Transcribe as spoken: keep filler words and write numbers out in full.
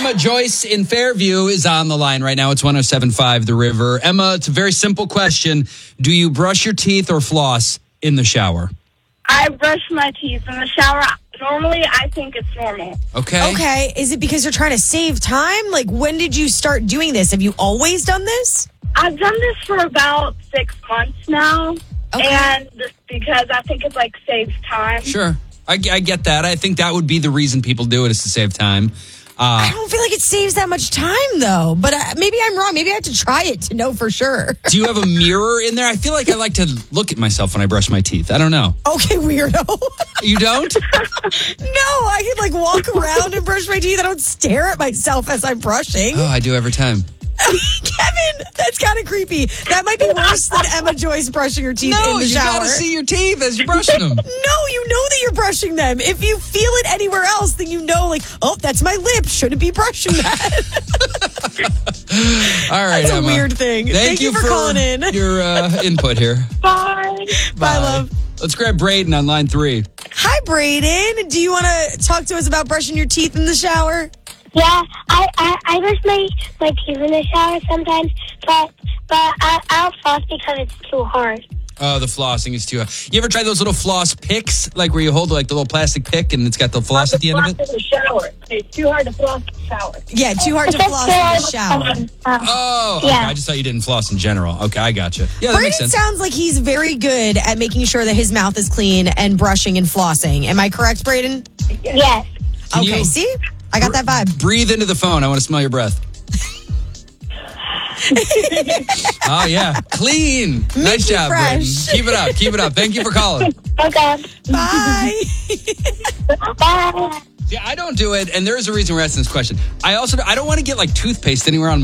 Emma Joyce in Fairview is on the line right now. It's one oh seven point five The River. Emma, it's a very simple question. Do you brush your teeth or floss in the shower? I brush my teeth in the shower. Normally, I think it's normal. Okay. Okay. Is it because you're trying to save time? Like, when did you start doing this? Have you always done this? I've done this for about six months now. Okay. And just because I think it, like, saves time. Sure. I, I get that. I think that would be the reason people do it, is to save time. Uh, I don't feel like it saves that much time, though. But uh, maybe I'm wrong. Maybe I have to try it to know for sure. do you have a mirror in there? I feel like I like to look at myself when I brush my teeth. I don't know. Okay, weirdo. You don't? No, I can like walk around and brush my teeth. I don't stare at myself as I'm brushing. Oh, I do every time. Kevin, that's kind of creepy. That might be worse than Emma Joyce brushing her teeth No, in the you shower. gotta see your teeth as you're brushing them. No, you know that you're brushing them. If you feel it anywhere else, then you know, like, oh, that's my lip. Shouldn't be brushing that. All right, That's a Emma. weird thing. Thank, Thank you for calling in. your uh, input here. Bye. Bye, love. Let's grab Braden on line three. Hi, Braden. Do you want to talk to us about brushing your teeth in the shower? Yeah, I, I, I brush my, my teeth in the shower sometimes, but but I, I don't floss because it's too hard. Oh, the flossing is too hard. You ever tried those little floss picks, like where you hold like the little plastic pick and it's got the floss at the end of it? Floss in the shower. It's too hard to floss in the shower. Yeah, too hard to It's floss too in hard the to shower. floss. Oh, okay. Yeah. I just thought you didn't floss in general. Okay, I gotcha. Yeah, that Braden makes sense. sounds like he's very good at making sure that his mouth is clean and brushing and flossing. Am I correct, Braden? Yes. Can Okay, you see? I got that vibe. breathe into the phone? I want to smell your breath. Oh, yeah. Clean. Nice job, fresh. Braden. Keep it up. Keep it up. Thank you for calling. Okay. Bye. Bye. Yeah, I don't do it, and there is a reason we're asking this question. I also I don't want to get like toothpaste anywhere on my